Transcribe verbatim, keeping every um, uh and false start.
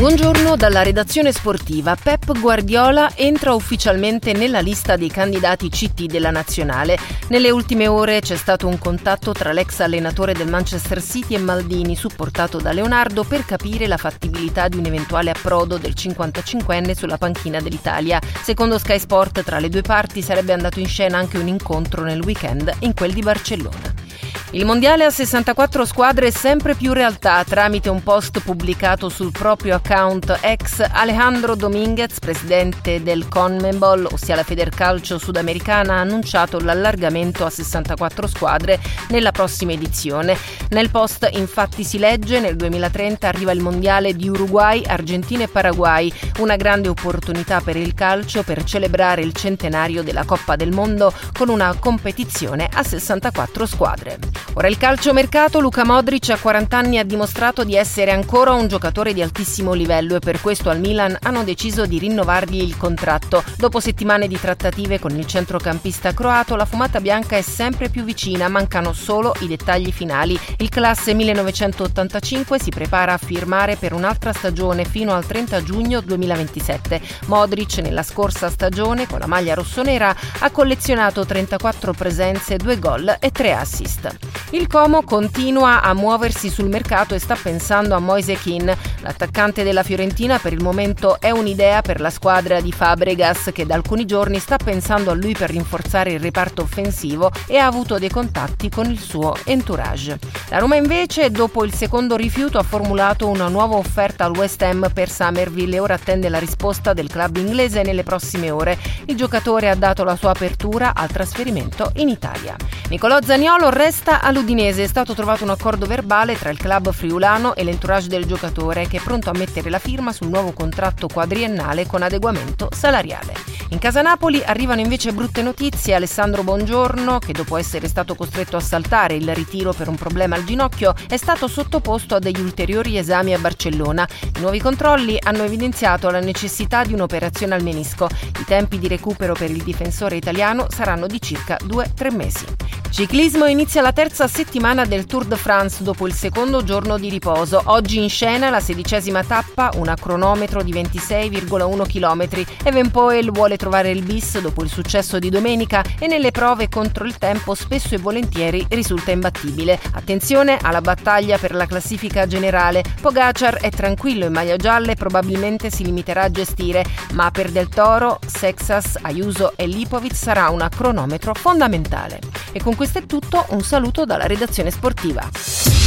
Buongiorno dalla redazione sportiva. Pep Guardiola entra ufficialmente nella lista dei candidati C T della nazionale. Nelle ultime ore c'è stato un contatto tra l'ex allenatore del Manchester City e Maldini, supportato da Leonardo, per capire la fattibilità di un eventuale approdo del cinquantacinquenne sulla panchina dell'Italia. Secondo Sky Sport, tra le due parti sarebbe andato in scena anche un incontro nel weekend in quel di Barcellona. Il mondiale a sessantaquattro squadre è sempre più realtà. Tramite un post pubblicato sul proprio account ex, Alejandro Domínguez, presidente del CONMEBOL, ossia la Federcalcio sudamericana, ha annunciato l'allargamento a sessantaquattro squadre nella prossima edizione. Nel post infatti si legge: nel duemilatrenta arriva il mondiale di Uruguay, Argentina e Paraguay, una grande opportunità per il calcio per celebrare il centenario della Coppa del Mondo con una competizione a sessantaquattro squadre. Ora il calciomercato. Luka Modric a quaranta anni ha dimostrato di essere ancora un giocatore di altissimo livello e per questo al Milan hanno deciso di rinnovargli il contratto. Dopo settimane di trattative con il centrocampista croato, la fumata bianca è sempre più vicina, mancano solo i dettagli finali. Il classe millenovecentottantacinque si prepara a firmare per un'altra stagione fino al trenta giugno duemilaventisette. Modric nella scorsa stagione con la maglia rossonera ha collezionato trentaquattro presenze, due gol e tre assist. Il Como continua a muoversi sul mercato e sta pensando a Moise Kean. L'attaccante della Fiorentina per il momento è un'idea per la squadra di Fabregas, che da alcuni giorni sta pensando a lui per rinforzare il reparto offensivo e ha avuto dei contatti con il suo entourage. La Roma invece, dopo il secondo rifiuto, ha formulato una nuova offerta al West Ham per Summerville e ora attende la risposta del club inglese nelle prossime ore. Il giocatore ha dato la sua apertura al trasferimento in Italia. Nicolò Zaniolo resta all'Udinese. È stato trovato un accordo verbale tra il club friulano e l'entourage del giocatore, che è pronto a mettere la firma sul nuovo contratto quadriennale con adeguamento salariale. In casa Napoli arrivano invece brutte notizie. Alessandro Bongiorno, che dopo essere stato costretto a saltare il ritiro per un problema al ginocchio, è stato sottoposto a degli ulteriori esami a Barcellona. I nuovi controlli hanno evidenziato la necessità di un'operazione al menisco. I tempi di recupero per il difensore italiano saranno di circa due tre mesi. Ciclismo. Inizia la terza settimana del Tour de France dopo il secondo giorno di riposo. Oggi in scena la sedicesima tappa, una cronometro di ventisei virgola uno chilometri. Evenpoel vuole trovare il bis dopo il successo di domenica e nelle prove contro il tempo spesso e volentieri risulta imbattibile. Attenzione alla battaglia per la classifica generale. Pogacar è tranquillo in maglia gialla e probabilmente si limiterà a gestire, ma per Del Toro, Sexas, Ayuso e Lipovic sarà una cronometro fondamentale. E con questo è tutto, un saluto dalla redazione sportiva.